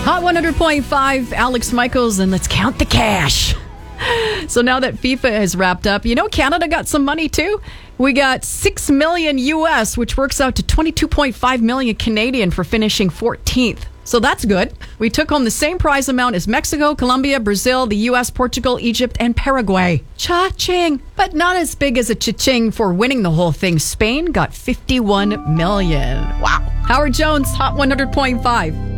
Hot 100.5, Alex Michaels, and let's count the cash. So now that FIFA has wrapped up, Canada got some money too. We got $6 million US, which works out to 22.5 million Canadian for finishing 14th. So that's good. We took home the same prize amount as Mexico, Colombia, Brazil, the US, Portugal, Egypt, and Paraguay. Cha-ching! But not as big as a cha-ching for winning the whole thing. Spain got 51 million. Wow. Howard Jones, Hot 100.5.